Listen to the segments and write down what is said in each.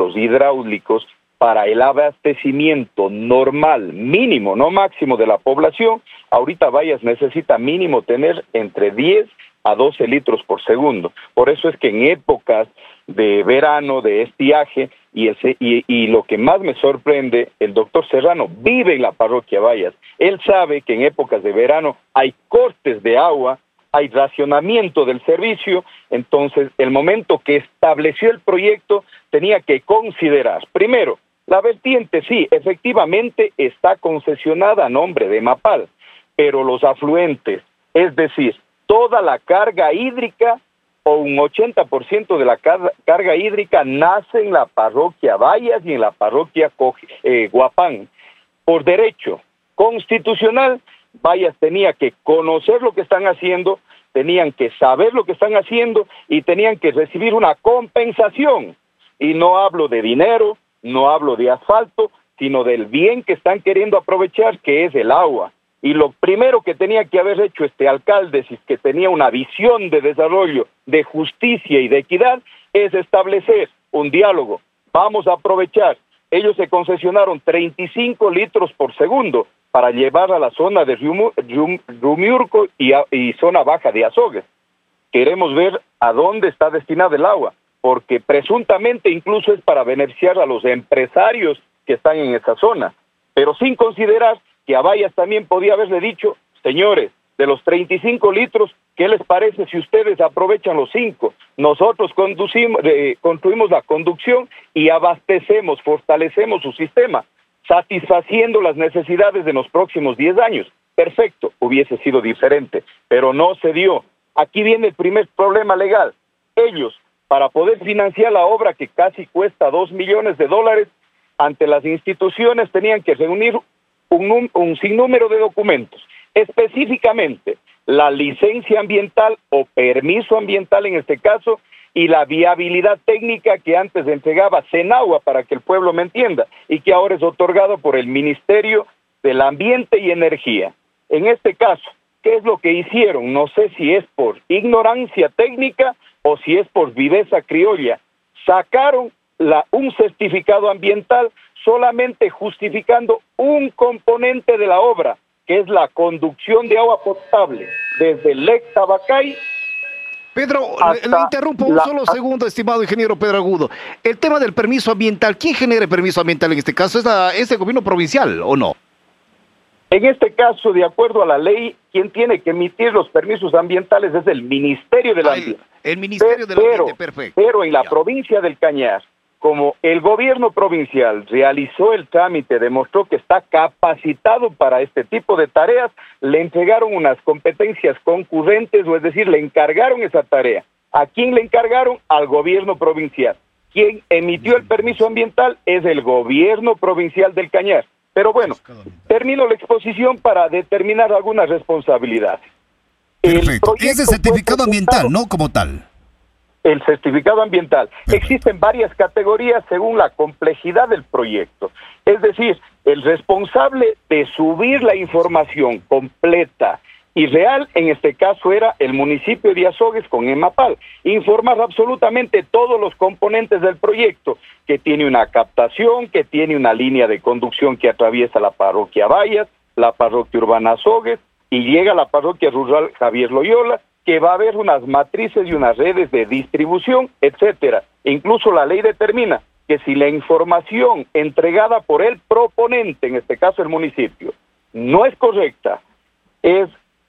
módulos hidráulicos para el abastecimiento normal, mínimo, no máximo de la población, ahorita Bayas necesita mínimo tener entre 10 a 12 litros por segundo. Por eso es que en épocas de verano, de estiaje, y lo que más me sorprende, el doctor Serrano vive en la parroquia Bayas. Él sabe que en épocas de verano hay cortes de agua, hay racionamiento del servicio. Entonces el momento que estableció el proyecto tenía que considerar, primero, la vertiente sí, efectivamente está concesionada a nombre de Mapal, pero los afluentes, es decir, toda la carga hídrica o un 80% de la carga hídrica nace en la parroquia Bayas y en la parroquia Guapán. Por derecho constitucional, Bayas tenía que conocer lo que están haciendo, tenían que saber lo que están haciendo y tenían que recibir una compensación. Y no hablo de dinero, no hablo de asfalto, sino del bien que están queriendo aprovechar, que es el agua. Y lo primero que tenía que haber hecho este alcalde, si es que tenía una visión de desarrollo, de justicia y de equidad, es establecer un diálogo. Vamos a aprovechar. Ellos se concesionaron 35 litros por segundo para llevar a la zona de Rumiurco y zona baja de Azogues. Queremos ver a dónde está destinado el agua, porque presuntamente incluso es para beneficiar a los empresarios que están en esa zona, pero sin considerar que a Bayas también podía haberle dicho, señores, de los 35 litros, ¿qué les parece si ustedes aprovechan los 5? Nosotros construimos la conducción y abastecemos, fortalecemos su sistema, satisfaciendo las necesidades de los próximos 10 años. Perfecto, hubiese sido diferente, pero no se dio. Aquí viene el primer problema legal. Ellos, para poder financiar la obra que casi cuesta $2 millones, ante las instituciones tenían que reunir un sinnúmero de documentos, específicamente la licencia ambiental o permiso ambiental en este caso, y la viabilidad técnica que antes entregaba Senagua, para que el pueblo me entienda, y que ahora es otorgado por el Ministerio del Ambiente y Energía. En este caso, ¿qué es lo que hicieron? No sé si es por ignorancia técnica o si es por viveza criolla. Sacaron un certificado ambiental solamente justificando un componente de la obra, que es la conducción de agua potable desde Lec Tabacay. Pedro, le interrumpo un solo segundo, estimado ingeniero Pedro Agudo. El tema del permiso ambiental, ¿quién genera el permiso ambiental en este caso? ¿Es el gobierno provincial o no? En este caso, de acuerdo a la ley, quien tiene que emitir los permisos ambientales es el Ministerio del Ambiente. El Ministerio del Ambiente, perfecto. Pero en la provincia del Cañar, como el gobierno provincial realizó el trámite, demostró que está capacitado para este tipo de tareas, le entregaron unas competencias concurrentes, o es decir, le encargaron esa tarea. ¿A quién le encargaron? Al gobierno provincial. Quien emitió el permiso ambiental es el gobierno provincial del Cañar. Pero bueno, termino la exposición para determinar algunas responsabilidades. Perfecto. Es el certificado ambiental, ¿no? Como tal. El certificado ambiental. Perfecto. Existen varias categorías según la complejidad del proyecto. Es decir, el responsable de subir la información completa y real, en este caso era el municipio de Azogues con EMAPAL. Informar absolutamente todos los componentes del proyecto, que tiene una captación, que tiene una línea de conducción que atraviesa la parroquia Bayas, la parroquia urbana Azogues, y llega a la parroquia rural Javier Loyola, que va a haber unas matrices y unas redes de distribución, etcétera. Incluso la ley determina que si la información entregada por el proponente, en este caso el municipio, no es correcta, es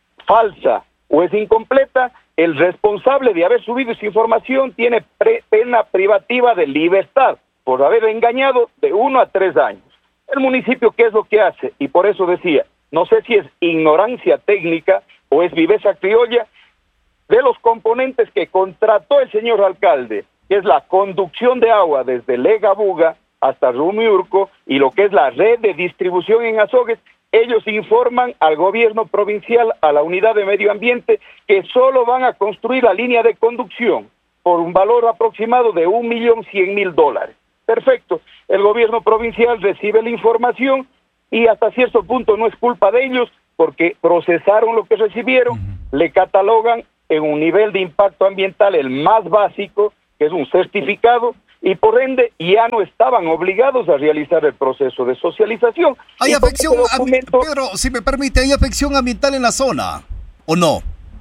falsa o es incompleta, el responsable de haber subido esa información tiene pena privativa de libertad por haber engañado de 1 a 3 años. El municipio, ¿qué es lo que hace? Y por eso decía, no sé si es ignorancia técnica o es viveza criolla, de los componentes que contrató el señor alcalde, que es la conducción de agua desde Legabuga hasta Rumiurco y lo que es la red de distribución en Azogues, ellos informan al gobierno provincial, a la unidad de medio ambiente, que solo van a construir la línea de conducción por un valor aproximado de $1.100.000. Perfecto, el gobierno provincial recibe la información y hasta cierto punto no es culpa de ellos porque procesaron lo que recibieron, le catalogan en un nivel de impacto ambiental el más básico, que es un certificado, y por ende ya no estaban obligados a realizar el proceso de socialización. ¿Hay afección, Pedro, si me permite, hay afección ambiental en la zona o no?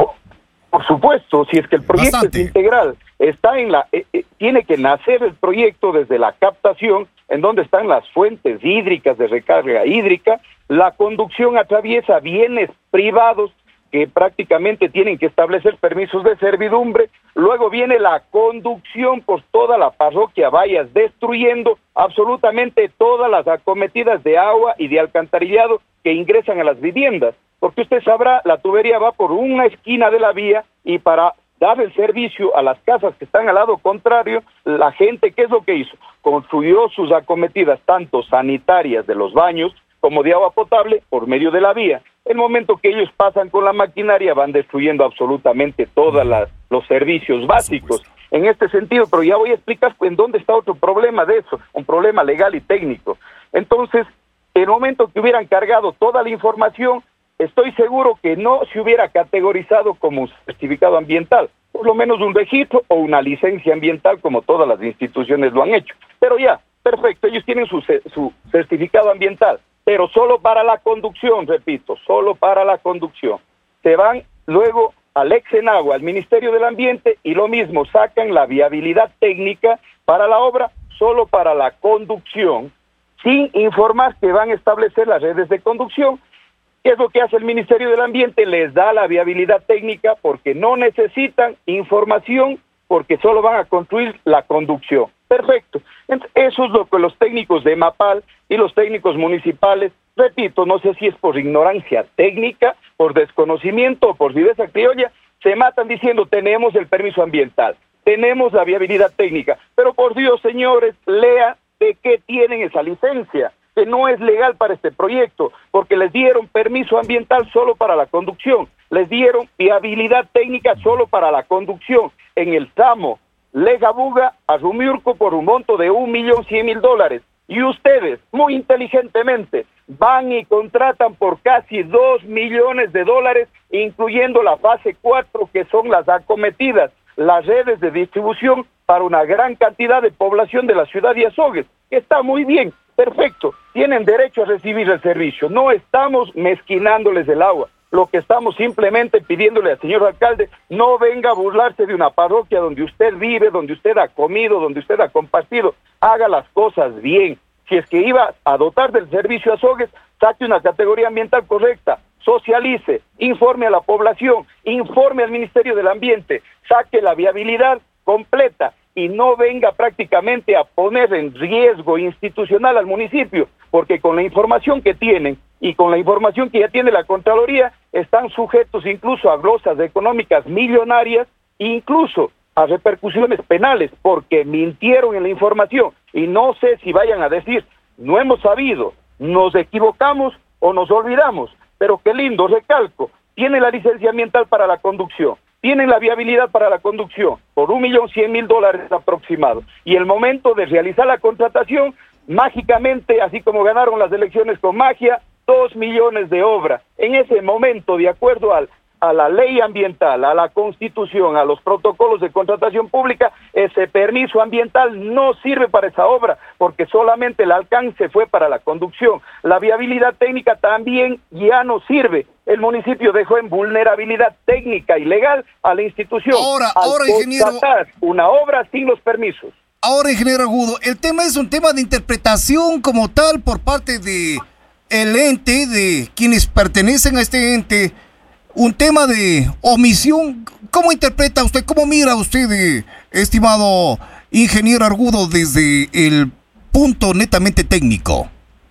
Por supuesto, si es que el proyecto es integral, está en tiene que nacer el proyecto desde la captación, en donde están las fuentes hídricas de recarga hídrica, la conducción atraviesa bienes privados que prácticamente tienen que establecer permisos de servidumbre, luego viene la conducción por toda la parroquia Vallas, destruyendo absolutamente todas las acometidas de agua y de alcantarillado que ingresan a las viviendas, porque usted sabrá, la tubería va por una esquina de la vía y para dar el servicio a las casas que están al lado contrario, la gente, ¿qué es lo que hizo? Construyó sus acometidas, tanto sanitarias de los baños como de agua potable, por medio de la vía. El momento que ellos pasan con la maquinaria van destruyendo absolutamente todos los servicios básicos. En este sentido, pero ya voy a explicar en dónde está otro problema de eso, un problema legal y técnico. Entonces, en el momento que hubieran cargado toda la información, estoy seguro que no se hubiera categorizado como un certificado ambiental, por lo menos un registro o una licencia ambiental, como todas las instituciones lo han hecho. Pero ya, perfecto, ellos tienen su certificado ambiental, pero solo para la conducción, repito, solo para la conducción. Se van luego al Exenagua, al Ministerio del Ambiente, y lo mismo, sacan la viabilidad técnica para la obra, solo para la conducción, sin informar que van a establecer las redes de conducción. ¿Qué es lo que hace el Ministerio del Ambiente? Les da la viabilidad técnica porque no necesitan información, porque solo van a construir la conducción. Perfecto. Entonces, eso es lo que los técnicos de MAPAL y los técnicos municipales, repito, no sé si es por ignorancia técnica, por desconocimiento o por viveza criolla, se matan diciendo tenemos el permiso ambiental, tenemos la viabilidad técnica, pero por Dios, señores, lea de qué tienen esa licencia, que no es legal para este proyecto, porque les dieron permiso ambiental solo para la conducción, les dieron viabilidad técnica solo para la conducción en el tramo Legabuga a Rumiurco por un monto de $1.100.000, y ustedes, muy inteligentemente, van y contratan por casi $2 millones, incluyendo la fase 4, que son las acometidas, las redes de distribución para una gran cantidad de población de la ciudad de Azogues, que está muy bien, perfecto, tienen derecho a recibir el servicio, no estamos mezquinándoles el agua. Lo que estamos simplemente pidiéndole al señor alcalde, no venga a burlarse de una parroquia donde usted vive, donde usted ha comido, donde usted ha compartido, haga las cosas bien. Si es que iba a dotar del servicio a Azogues, saque una categoría ambiental correcta, socialice, informe a la población, informe al Ministerio del Ambiente, saque la viabilidad completa y no venga prácticamente a poner en riesgo institucional al municipio, porque con la información que tienen y con la información que ya tiene la Contraloría, están sujetos incluso a glosas económicas millonarias, incluso a repercusiones penales, porque mintieron en la información, y no sé si vayan a decir, no hemos sabido, nos equivocamos o nos olvidamos, pero qué lindo, recalco, tienen la licencia ambiental para la conducción, tienen la viabilidad para la conducción, por $1.100.000 aproximado, y el momento de realizar la contratación, mágicamente, así como ganaron las elecciones con magia, 2 millones de obra. En ese momento, de acuerdo a la ley ambiental, a la Constitución, a los protocolos de contratación pública, ese permiso ambiental no sirve para esa obra, porque solamente el alcance fue para la conducción. La viabilidad técnica también ya no sirve. El municipio dejó en vulnerabilidad técnica y legal a la institución. Ahora, ingeniero, una obra sin los permisos. Ahora, ingeniero Agudo, el tema es un tema de interpretación como tal por parte de el ente, de quienes pertenecen a este ente, un tema de omisión. ¿Cómo interpreta usted, cómo mira usted, estimado ingeniero Argudo, desde el punto netamente técnico?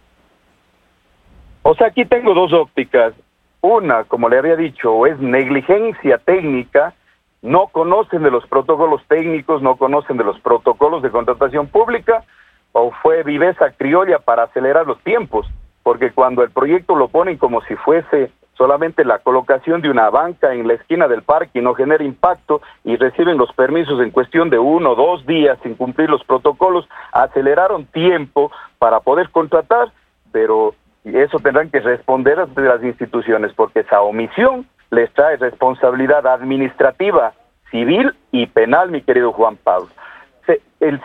O sea, aquí tengo dos ópticas. Una, como le había dicho, es negligencia técnica, no conocen de los protocolos técnicos, no conocen de los protocolos de contratación pública, o fue viveza criolla para acelerar los tiempos, porque cuando el proyecto lo ponen como si fuese solamente la colocación de una banca en la esquina del parque y no genera impacto, y reciben los permisos en cuestión de 1 o 2 días sin cumplir los protocolos, aceleraron tiempo para poder contratar, pero eso tendrán que responder ante las instituciones, porque esa omisión les trae responsabilidad administrativa, civil y penal, mi querido Juan Pablo. la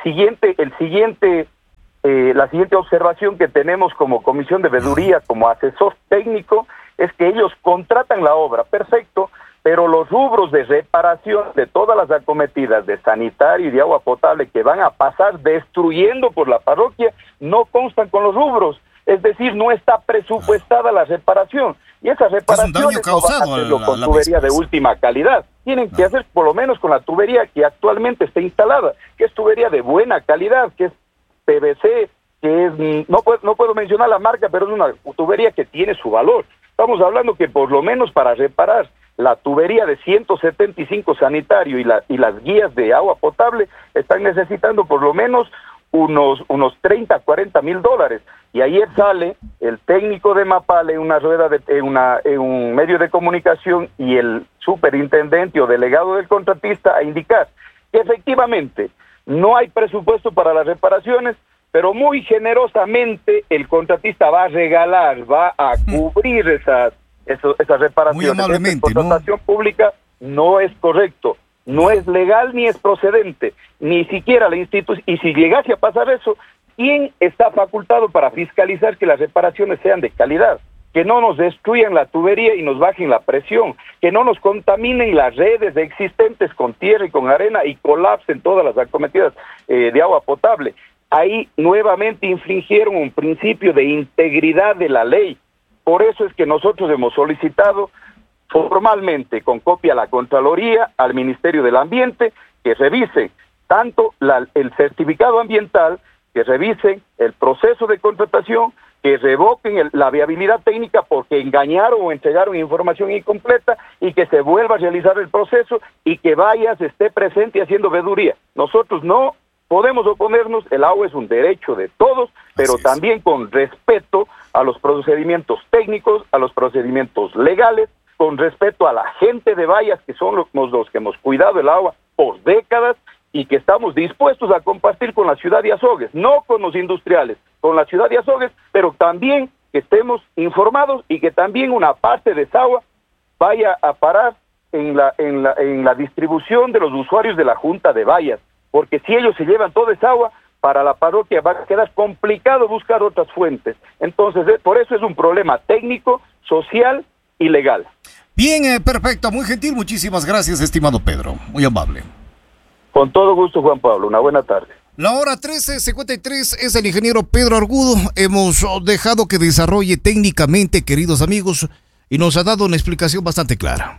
siguiente observación que tenemos como Comisión de Veeduría, como asesor técnico, es que ellos contratan la obra, perfecto, pero los rubros de reparación de todas las acometidas de sanitario y de agua potable que van a pasar destruyendo por la parroquia no constan con los rubros, es decir, no está presupuestada la reparación, y esa reparación no van a hacerlo con tubería de última calidad, tienen que hacer por lo menos con la tubería que actualmente está instalada, que es tubería de buena calidad, que es PVC, que es, no puedo mencionar la marca, pero es una tubería que tiene su valor. Estamos hablando que por lo menos para reparar la tubería de 175 sanitario y las guías de agua potable están necesitando por lo menos unos 30, 40 mil dólares. Y ayer sale el técnico de Mapale en una rueda en un medio de comunicación y el superintendente o delegado del contratista a indicar que efectivamente no hay presupuesto para las reparaciones, pero muy generosamente el contratista va a regalar, va a cubrir esas reparaciones. Muy amablemente, esta contratación pública no es correcto, no es legal ni es procedente, ni siquiera la institución, y si llegase a pasar eso, ¿quién está facultado para fiscalizar que las reparaciones sean de calidad? Que no nos destruyan la tubería y nos bajen la presión, que no nos contaminen las redes existentes con tierra y con arena y colapsen todas las acometidas de agua potable. Ahí nuevamente infringieron un principio de integridad de la ley. Por eso es que nosotros hemos solicitado formalmente, con copia a la Contraloría, al Ministerio del Ambiente, que revisen tanto el certificado ambiental, que revisen el proceso de contratación, que revoquen la viabilidad técnica porque engañaron o entregaron información incompleta y que se vuelva a realizar el proceso y que Bayas esté presente haciendo veeduría. Nosotros no podemos oponernos, el agua es un derecho de todos, pero también con respeto a los procedimientos técnicos, a los procedimientos legales, con respeto a la gente de Bayas, que son los que hemos cuidado el agua por décadas y que estamos dispuestos a compartir con la ciudad de Azogues, no con los industriales, con la ciudad de Azogues, pero también que estemos informados y que también una parte de esa agua vaya a parar en la distribución de los usuarios de la Junta de Bayas, porque si ellos se llevan toda esa agua, para la parroquia va a quedar complicado buscar otras fuentes. Entonces, por eso es un problema técnico, social y legal. Bien, perfecto, muy gentil, muchísimas gracias, estimado Pedro, muy amable. Con todo gusto, Juan Pablo, una buena tarde. La hora 13:53 es el ingeniero Pedro Argudo. Hemos dejado que desarrolle técnicamente, queridos amigos, y nos ha dado una explicación bastante clara.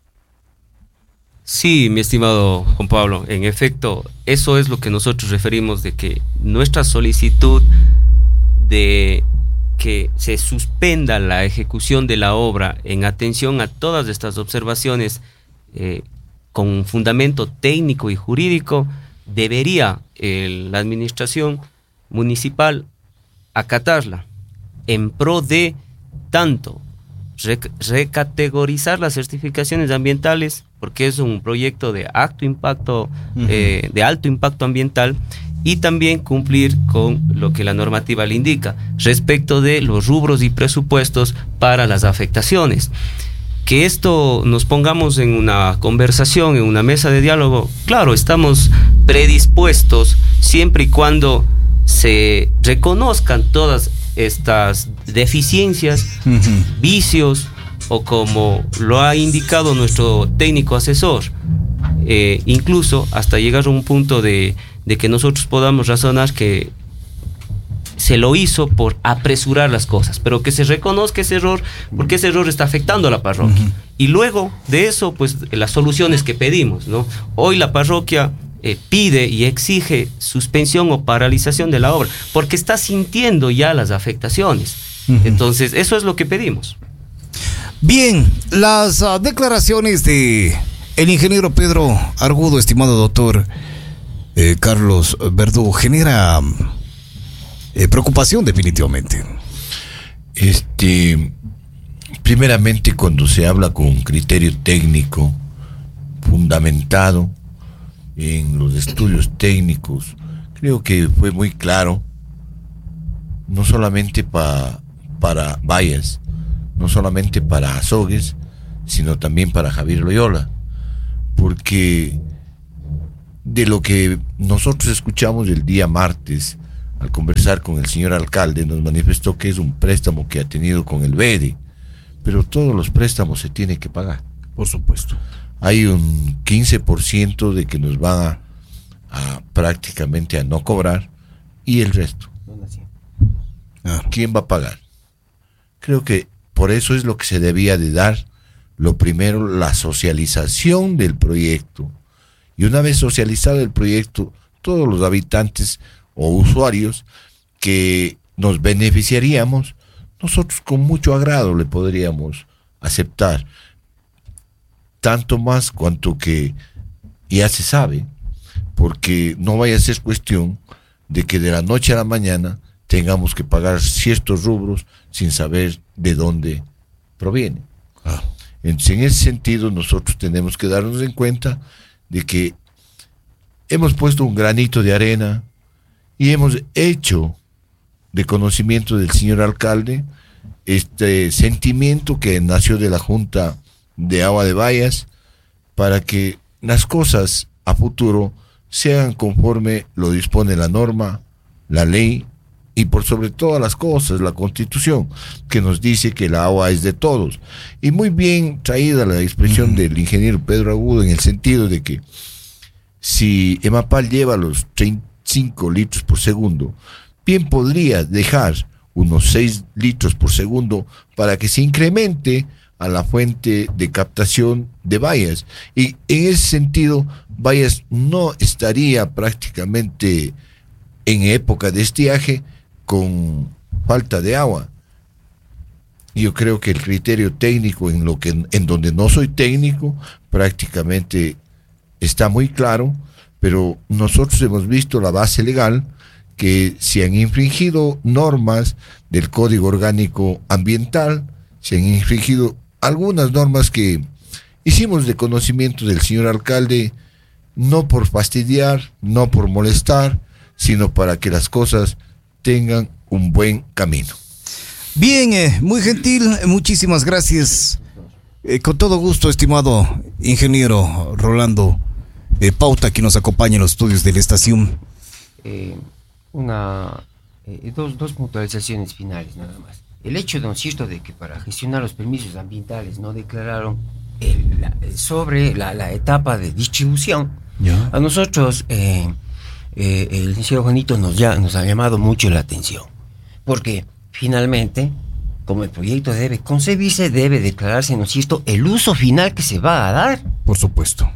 Sí, mi estimado Juan Pablo, en efecto, eso es lo que nosotros referimos de que nuestra solicitud de que se suspenda la ejecución de la obra en atención a todas estas observaciones con fundamento técnico y jurídico, debería la administración municipal acatarla en pro de tanto recategorizar las certificaciones ambientales, porque es un proyecto de alto impacto ambiental, y también cumplir con lo que la normativa le indica respecto de los rubros y presupuestos para las afectaciones. Que esto nos pongamos en una conversación, en una mesa de diálogo, claro, estamos predispuestos siempre y cuando se reconozcan todas estas deficiencias, vicios, o como lo ha indicado nuestro técnico asesor, incluso hasta llegar a un punto de que nosotros podamos razonar que se lo hizo por apresurar las cosas, pero que se reconozca ese error, porque ese error está afectando a la parroquia. Y luego de eso, pues las soluciones que pedimos, ¿no? Hoy la parroquia pide y exige suspensión o paralización de la obra, porque está sintiendo ya las afectaciones. Entonces, eso es lo que pedimos. Bien, las declaraciones de el ingeniero Pedro Argudo, estimado doctor Carlos Verdugo, genera preocupación definitivamente. Primeramente, cuando se habla con criterio técnico fundamentado en los estudios técnicos, creo que fue muy claro, no solamente para Bayas, no solamente para Azogues, sino también para Javier Loyola, porque de lo que nosotros escuchamos el día martes, al conversar con el señor alcalde, nos manifestó que es un préstamo que ha tenido con el BEDE, pero todos los préstamos se tienen que pagar. Por supuesto. Hay un 15% de que nos van a prácticamente a no cobrar, y el resto, ¿quién va a pagar? Creo que por eso es lo que se debía de dar, lo primero, la socialización del proyecto, y una vez socializado el proyecto, todos los habitantes o usuarios que nos beneficiaríamos, nosotros con mucho agrado le podríamos aceptar, tanto más cuanto que ya se sabe, porque no vaya a ser cuestión de que de la noche a la mañana tengamos que pagar ciertos rubros sin saber de dónde proviene. Entonces, en ese sentido, nosotros tenemos que darnos en cuenta de que hemos puesto un granito de arena y hemos hecho de conocimiento del señor alcalde este sentimiento que nació de la Junta de Agua de Bayas para que las cosas a futuro sean conforme lo dispone la norma, la ley y por sobre todas las cosas la Constitución, que nos dice que el agua es de todos. Y muy bien traída la expresión del ingeniero Pedro Agudo en el sentido de que si EMAPAL lleva los 35 litros por segundo, bien podría dejar unos 6 litros por segundo para que se incremente a la fuente de captación de Bayas. Y en ese sentido, Bayas no estaría prácticamente en época de estiaje con falta de agua. Yo creo que el criterio técnico en donde no soy técnico prácticamente está muy claro, pero nosotros hemos visto la base legal que se han infringido normas del Código Orgánico Ambiental, se han infringido algunas normas que hicimos de conocimiento del señor alcalde, no por fastidiar, no por molestar, sino para que las cosas tengan un buen camino. Bien, muy gentil, muchísimas gracias. Con todo gusto, estimado ingeniero Rolando Pauta, que nos acompaña en los estudios de la estación. Dos puntualizaciones finales nada más. El hecho, ¿no es cierto?, de que para gestionar los permisos ambientales no declararon sobre la etapa de distribución. ¿Ya? A nosotros el señor Juanito nos ha llamado mucho la atención, porque finalmente, como el proyecto debe concebirse, debe declararse, ¿no es cierto?, el uso final que se va a dar, por supuesto,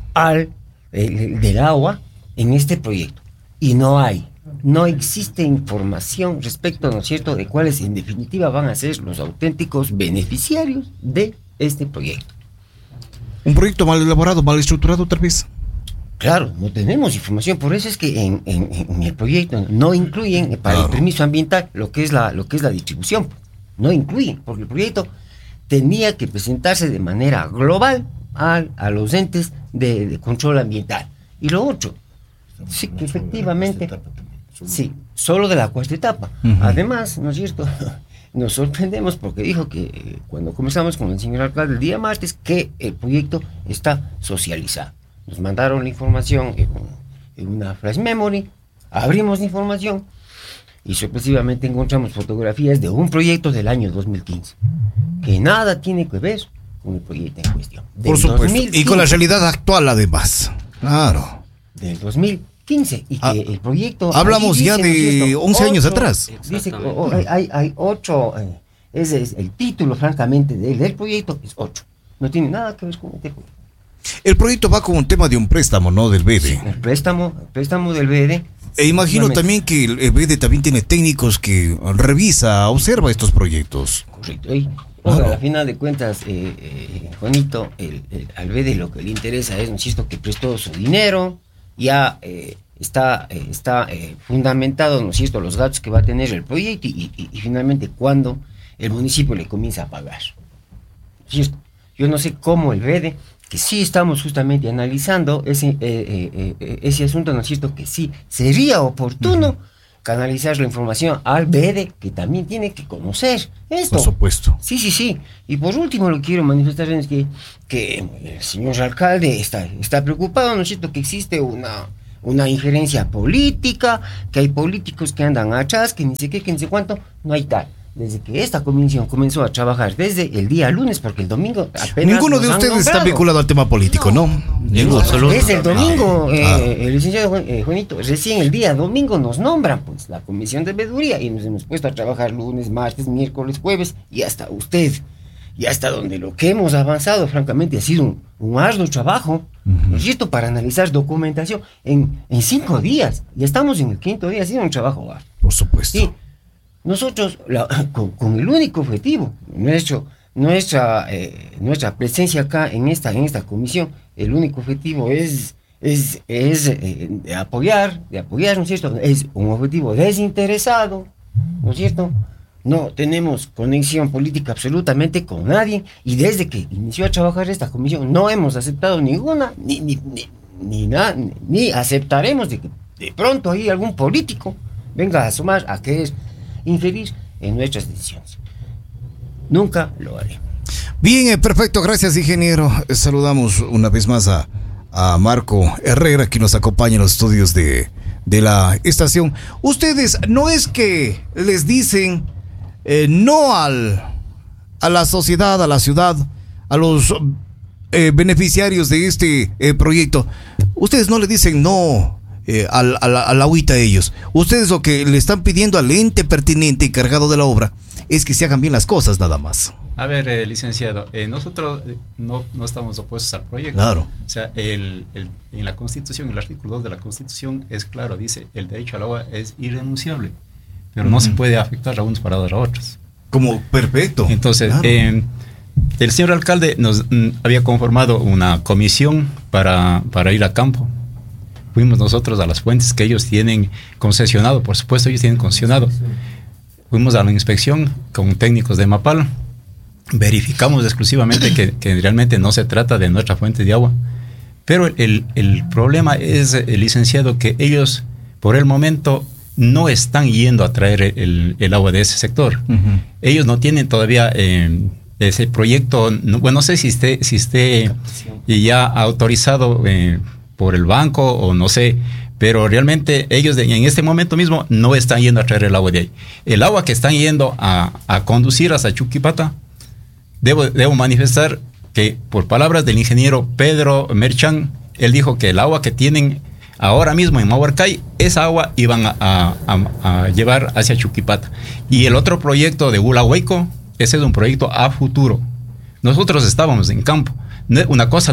del agua en este proyecto. Y no existe información respecto, ¿no es cierto?, de cuáles en definitiva van a ser los auténticos beneficiarios de este proyecto. Un proyecto mal elaborado, mal estructurado, tal vez. Claro, no tenemos información, por eso es que en el proyecto no incluyen para el permiso ambiental lo que es la distribución. No incluyen, porque el proyecto tenía que presentarse de manera global a los entes de control ambiental. Y lo otro, sí, que efectivamente, sí, solo de la cuarta etapa. Uh-huh. Además, ¿no es cierto?, nos sorprendemos porque dijo que cuando comenzamos con el señor alcalde el día martes, que el proyecto está socializado. Nos mandaron la información en una flash memory, abrimos la información y sorpresivamente encontramos fotografías de un proyecto del año 2015, que nada tiene que ver con el proyecto en cuestión. Por supuesto, 2015, y con la realidad actual además. Claro. Del 2015, y que el proyecto... Hablamos dice, ya de 11 años atrás. Dice que hay 8, ese es el título francamente del proyecto, es 8. No tiene nada que ver con este proyecto. El proyecto va con un tema de un préstamo, ¿no? Del BEDE. Sí, el préstamo del BEDE. E imagino también que el BEDE también tiene técnicos que observa estos proyectos. Correcto. Al final de cuentas, Juanito, al BEDE lo que le interesa es, ¿no es cierto?, que prestó su dinero, ya está fundamentado, ¿no es cierto?, los gastos que va a tener el proyecto y finalmente cuando el municipio le comienza a pagar. ¿Cierto? Yo no sé cómo el BEDE, que sí estamos justamente analizando ese asunto, ¿no es cierto?, que sí sería oportuno canalizar la información al BEDE, que también tiene que conocer esto. Por supuesto. Sí. Y por último, lo que quiero manifestar es que el señor alcalde está preocupado, ¿no es cierto?, que existe una injerencia política, que hay políticos que andan atrás, que ni sé qué, que ni sé cuánto, no hay tal. Desde que esta comisión comenzó a trabajar desde el día lunes, porque el domingo apenas ninguno de ustedes está vinculado al tema político, ¿no? Ninguno, solo es el domingo, el licenciado Juanito, recién el día domingo nos nombran pues la comisión de veeduría y nos hemos puesto a trabajar lunes, martes, miércoles, jueves y hasta usted. Y hasta donde lo que hemos avanzado, francamente, ha sido un arduo trabajo, ¿no es cierto?, para analizar documentación en 5 días. Ya estamos en el 5.º día, ha sido un trabajo arduo. Por supuesto. Sí, nosotros, con el único objetivo, nuestra presencia acá en esta comisión, el único objetivo es de apoyar, ¿no es cierto? Es un objetivo desinteresado, ¿no es cierto? No tenemos conexión política absolutamente con nadie y desde que inició a trabajar esta comisión no hemos aceptado ninguna, ni aceptaremos de que de pronto ahí algún político venga a asomar a que es inferir en nuestras decisiones. Nunca lo haré. Bien, perfecto, gracias, ingeniero. Saludamos una vez más a Marco Herrera, que nos acompaña en los estudios de la estación. Ustedes no es que les dicen no a la sociedad, a la ciudad, a los beneficiarios de este proyecto. Ustedes no le dicen no a la agüita a ellos. Ustedes lo que le están pidiendo al ente pertinente encargado de la obra es que se hagan bien las cosas, nada más. A ver, licenciado, nosotros no estamos opuestos al proyecto. Claro. O sea, en la Constitución, el artículo 2 de la Constitución es claro, dice, el derecho al agua es irrenunciable, pero no se puede afectar a unos para dar a otros. Como perfecto. Entonces, claro. El señor alcalde nos había conformado una comisión para ir a campo. Fuimos nosotros a las fuentes que ellos tienen concesionado, por supuesto ellos tienen concesionado. Fuimos a la inspección con técnicos de MAPAL, verificamos exclusivamente que realmente no se trata de nuestra fuente de agua. Pero el problema es, licenciado, que ellos por el momento no están yendo a traer el agua de ese sector. Ellos no tienen todavía ese proyecto, no sé si esté ya autorizado por el banco o no sé, pero realmente ellos en este momento mismo no están yendo a traer el agua de ahí. El agua que están yendo a conducir hasta Chuquipata, debo manifestar que por palabras del ingeniero Pedro Merchan, él dijo que el agua que tienen ahora mismo en Mahuarcay, esa agua iban a llevar hacia Chuquipata. Y el otro proyecto de Hulahuayco, ese es un proyecto a futuro. Nosotros estábamos en campo. Una cosa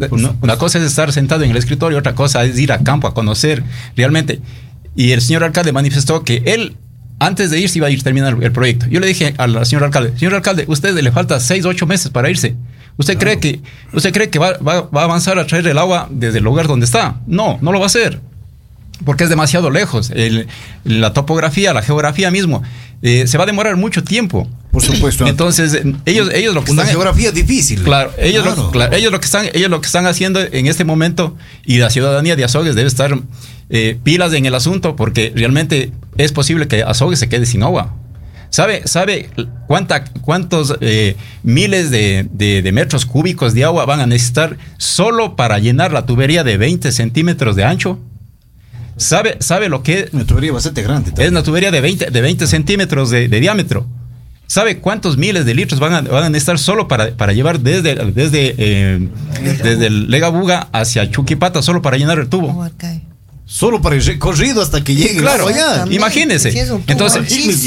es estar sentado en el escritorio, otra cosa es ir a campo a conocer realmente. Y el señor alcalde manifestó que él, antes de irse, iba a ir a terminar el proyecto. Yo le dije al señor alcalde, usted le falta 6 o 8 meses para irse. ¿Usted cree que va a avanzar a traer el agua desde el lugar donde está? No lo va a hacer, porque es demasiado lejos. La topografía, la geografía mismo, se va a demorar mucho tiempo. Por supuesto. Entonces, ellos lo que una están... geografía difícil. Claro, ellos lo que están haciendo en este momento, y la ciudadanía de Azogues debe estar pilas en el asunto, porque realmente es posible que Azogues se quede sin agua. ¿Sabe cuántos miles de metros cúbicos de agua van a necesitar solo para llenar la tubería de 20 centímetros de ancho? ¿Sabe lo que es? Una tubería bastante grande también. Es una tubería de 20 centímetros de diámetro. ¿Sabe cuántos miles de litros van a necesitar solo para llevar desde el Legabuga hacia Chuquipata, solo para llenar el tubo? Solo para el recorrido hasta que llegue. Claro, allá. Imagínense. Entonces,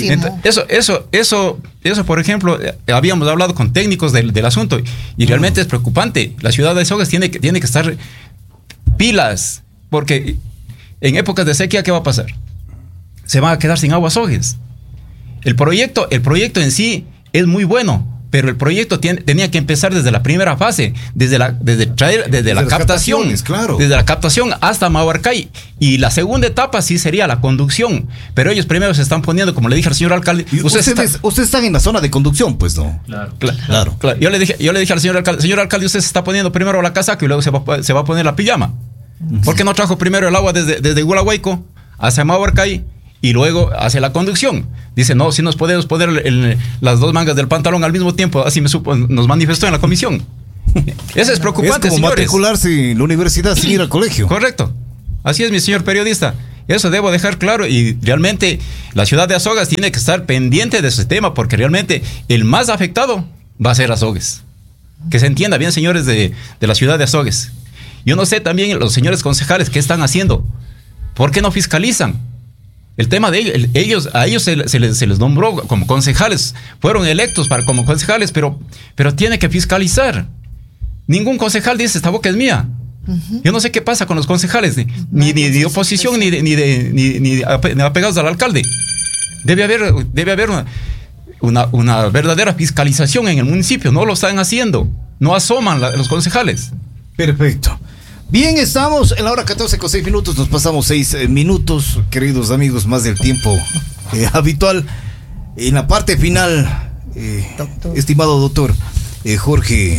eso, por ejemplo, habíamos hablado con técnicos del asunto y realmente es preocupante. La ciudad de Azogues tiene que estar pilas, porque en épocas de sequía, ¿qué va a pasar? Se van a quedar sin agua Azogues. El proyecto en sí es muy bueno, pero el proyecto tenía que empezar desde la primera fase, desde la captación, claro. Desde la captación hasta Mahuarcay, y la segunda etapa sí sería la conducción, pero ellos primero se están poniendo, como le dije al señor alcalde, ustedes están en la zona de conducción, pues, ¿no? Claro. Yo le dije al señor alcalde, usted se está poniendo primero la casaca y luego se va a poner la pijama. ¿Por qué no trajo primero el agua desde Hulahuayco hacia Mahuarcay y luego hacia la conducción? Dice, no, si nos podemos poner las 2 mangas del pantalón al mismo tiempo, así nos manifestó en la comisión. Eso es preocupante, es como señores. matricularse en la universidad sin ir al colegio. Correcto. Así es, mi señor periodista. Eso debo dejar claro, y realmente la ciudad de Azogues tiene que estar pendiente de ese tema, porque realmente el más afectado va a ser Azogues. Que se entienda bien, señores de la ciudad de Azogues. Yo no sé también los señores concejales qué están haciendo. ¿Por qué no fiscalizan? El tema de ellos, a ellos se les nombró como concejales, fueron electos como concejales, pero tiene que fiscalizar. Ningún concejal dice, esta boca es mía. Yo no sé qué pasa con los concejales, ni de oposición, ni apegados al alcalde. Debe haber una verdadera fiscalización en el municipio. No lo están haciendo, no asoman los concejales. Perfecto. Bien, estamos en la hora 14 con 6 minutos, nos pasamos 6 minutos, queridos amigos, más del tiempo habitual. En la parte final, estimado doctor Jorge,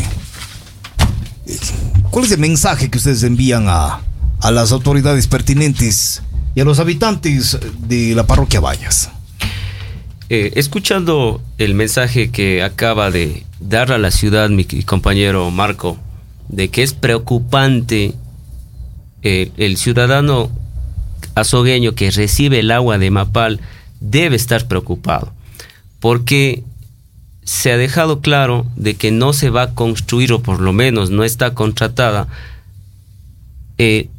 ¿cuál es el mensaje que ustedes envían a las autoridades pertinentes y a los habitantes de la parroquia Vallas? Escuchando el mensaje que acaba de dar a la ciudad mi compañero Marco, de que es preocupante el ciudadano azogueño que recibe el agua de Mapal debe estar preocupado, porque se ha dejado claro de que no se va a construir, o por lo menos no está contratada el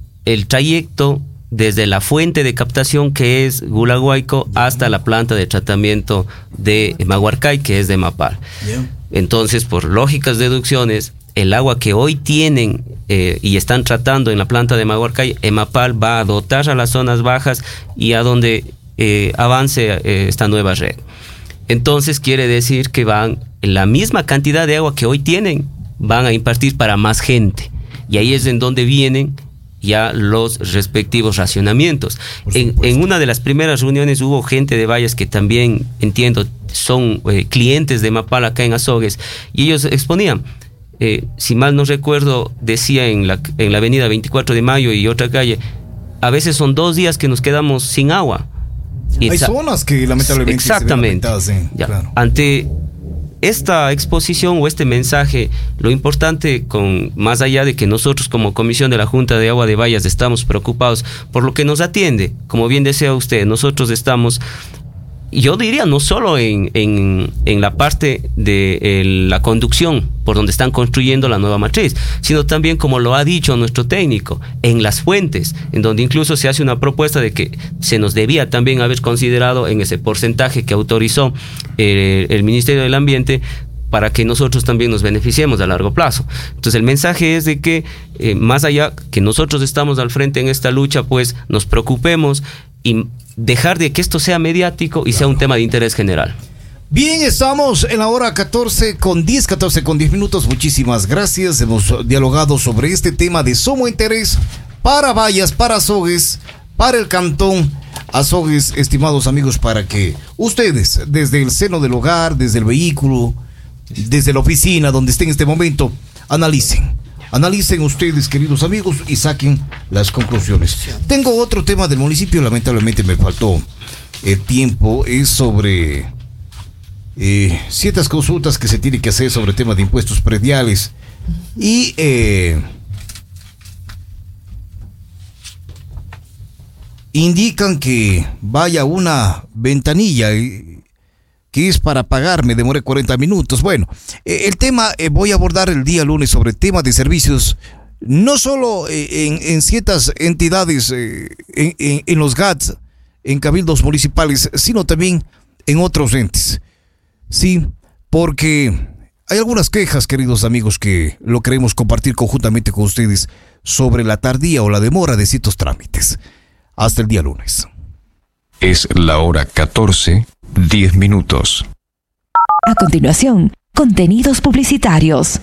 trayecto desde la fuente de captación, que es Gulaguayco, hasta la planta de tratamiento de Maguarcay, que es de Mapal. Entonces, por lógicas deducciones, el agua que hoy tienen y están tratando en la planta de Maguarcay, Emapal va a dotar a las zonas bajas y a donde avance esta nueva red. Entonces quiere decir que van, la misma cantidad de agua que hoy tienen, van a impartir para más gente. Y ahí es en donde vienen ya los respectivos racionamientos. En una de las primeras reuniones hubo gente de Vallas que también, entiendo, son clientes de Mapal acá en Azogues, y ellos exponían, si mal no recuerdo, decía en la avenida 24 de Mayo y otra calle, a veces son 2 días que nos quedamos sin agua. Hay zonas que lamentablemente exactamente se ven afectadas, claro. Ante esta exposición o este mensaje, lo importante, más allá de que nosotros como Comisión de la Junta de Agua de Vallas estamos preocupados por lo que nos atiende, como bien desea usted, nosotros estamos, yo diría, no solo en la parte de la conducción por donde están construyendo la nueva matriz, sino también, como lo ha dicho nuestro técnico, en las fuentes, en donde incluso se hace una propuesta de que se nos debía también haber considerado en ese porcentaje que autorizó el Ministerio del Ambiente, para que nosotros también nos beneficiemos a largo plazo. Entonces el mensaje es de que más allá que nosotros estamos al frente en esta lucha, pues nos preocupemos y dejar de que esto sea mediático y sea un tema de interés general. Bien, estamos en la hora 14 con 10 minutos. Muchísimas gracias. Hemos dialogado sobre este tema de sumo interés para Vallas, para Azogues, para el cantón Azogues, estimados amigos, para que ustedes, desde el seno del hogar, desde el vehículo, desde la oficina, donde estén en este momento, analicen ustedes, queridos amigos, y saquen las conclusiones. Tengo otro tema del municipio, lamentablemente me faltó tiempo, es sobre ciertas consultas que se tiene que hacer sobre temas de impuestos prediales y indican que vaya una ventanilla que es para pagar. Me demoré 40 minutos. Bueno, el tema voy a abordar el día lunes sobre temas de servicios, no solo en ciertas entidades, en los GATS, en cabildos municipales, sino también en otros entes. Sí, porque hay algunas quejas, queridos amigos, que lo queremos compartir conjuntamente con ustedes sobre la tardía o la demora de ciertos trámites. Hasta el día lunes. Es la hora 14, 10 minutos. A continuación, contenidos publicitarios.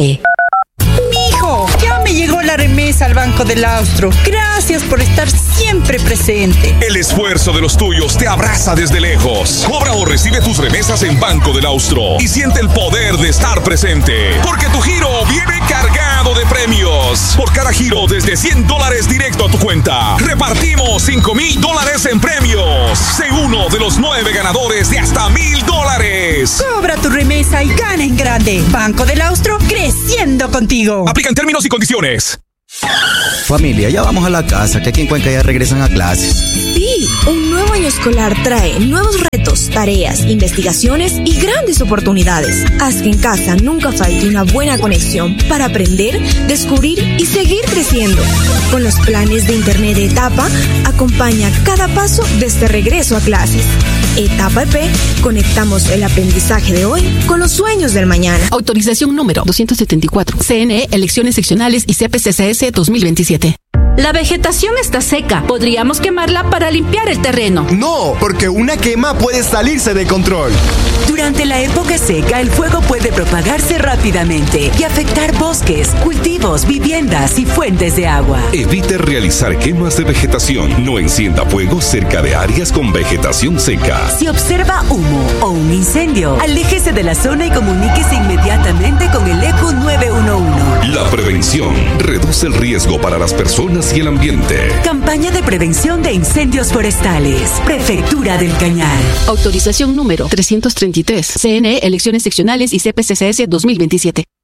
Mijo, ya me llegó la remesa al Banco del Austro. Gracias por estar siempre presente. El esfuerzo de los tuyos te abraza desde lejos. Cobra o recibe tus remesas en Banco del Austro y siente el poder de estar presente, porque tu giro viene cargado de premios. Por cada giro desde $100 directo a tu cuenta, repartimos $5,000 en premios. Sé uno de los 9 ganadores de hasta $1,000. Cobra tu remesa y gana en grande. Banco del Austro, creciendo contigo. Aplican términos y condiciones. Familia, ya vamos a la casa, que aquí en Cuenca ya regresan a clases. Sí, un nuevo año escolar trae nuevos retos, tareas, investigaciones y grandes oportunidades. Haz que en casa nunca falte una buena conexión para aprender, descubrir y seguir creciendo. Con los planes de Internet de Etapa, acompaña cada paso de este regreso a clases. Etapa EP, conectamos el aprendizaje de hoy con los sueños del mañana. Autorización número 274. CNE, elecciones seccionales y CPCCS 2027. La vegetación está seca. Podríamos quemarla para limpiar el terreno. No, porque una quema puede salirse de control. Durante la época seca, el fuego puede propagarse rápidamente y afectar bosques, cultivos, viviendas y fuentes de agua. Evite realizar quemas de vegetación. No encienda fuego cerca de áreas con vegetación seca. Si observa humo o un incendio, aléjese de la zona y comuníquese inmediatamente con el ECO 911. La prevención reduce el riesgo para las personas y el ambiente. Campaña de prevención de incendios forestales. Prefectura del Cañar. Autorización número 333. CNE, elecciones seccionales y CPCCS 2027.